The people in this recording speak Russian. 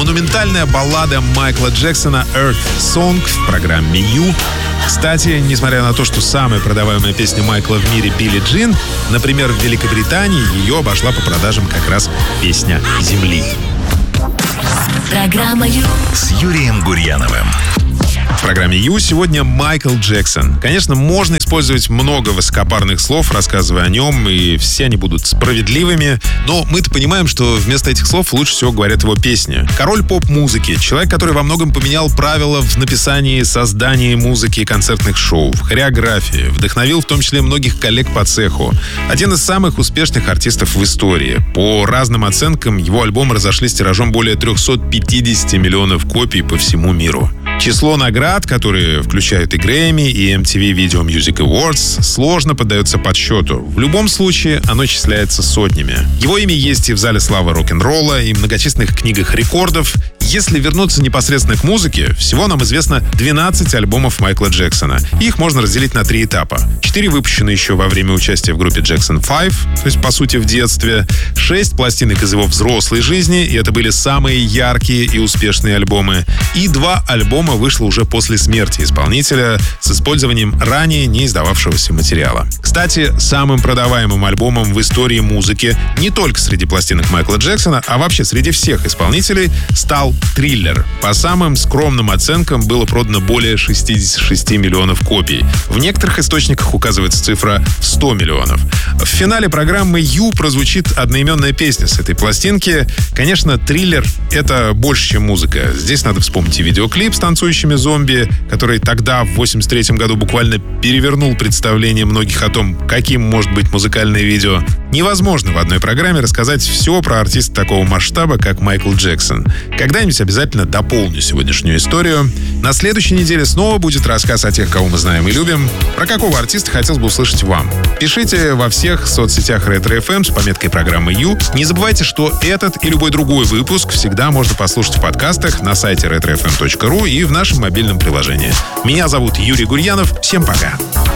монументальная баллада Майкла Джексона «Earth Song» в программе «You». Кстати, несмотря на то, что самая продаваемая песня Майкла в мире «Билли Джин», например, в Великобритании ее обошла по продажам как раз песня «Земли». Программа «Ю» с Юрием Гурьяновым. В программе «Ю» сегодня Майкл Джексон. Конечно, можно использовать много высокопарных слов, рассказывая о нем, и все они будут справедливыми, но мы-то понимаем, что вместо этих слов лучше всего говорят его песни. Король поп-музыки, человек, который во многом поменял правила в написании, создании музыки и концертных шоу, в хореографии, вдохновил в том числе многих коллег по цеху. Один из самых успешных артистов в истории. По разным оценкам, его альбомы разошлись тиражом более 350 миллионов копий по всему миру. Число наград, которые включают и Грэмми, и MTV Video Music Awards, сложно поддается подсчету. В любом случае, оно числяется сотнями. Его имя есть и в зале славы рок-н-ролла, и в многочисленных книгах рекордов. Если вернуться непосредственно к музыке, всего нам известно 12 альбомов Майкла Джексона. Их можно разделить на 3 этапа. 4 выпущены еще во время участия в группе Jackson 5, то есть, по сути, в детстве. 6 пластинок из его взрослой жизни, и это были самые яркие и успешные альбомы. И 2 альбома вышло уже после смерти исполнителя с использованием ранее не издававшегося материала. Кстати, самым продаваемым альбомом в истории музыки не только среди пластинок Майкла Джексона, а вообще среди всех исполнителей стал «Триллер». По самым скромным оценкам было продано более 66 миллионов копий. В некоторых источниках указывается цифра в 100 миллионов. В финале программы «Ю» прозвучит одноименная песня с этой пластинки. Конечно, «Триллер» — это больше, чем музыка. Здесь надо вспомнить и видеоклип с танцующими зомби, который тогда, в 1983 году, буквально перевернул представление многих о том, каким может быть музыкальное видео. Невозможно в одной программе рассказать все про артиста такого масштаба, как Майкл Джексон. Когда-нибудь обязательно дополню сегодняшнюю историю. На следующей неделе снова будет рассказ о тех, кого мы знаем и любим. Про какого артиста хотелось бы услышать вам? Пишите во всех соцсетях Ретро FM с пометкой программы «Ю». Не забывайте, что этот и любой другой выпуск всегда можно послушать в подкастах на сайте retrofm.ru и в нашем мобильном приложении. Меня зовут Юрий Гурьянов. Всем пока.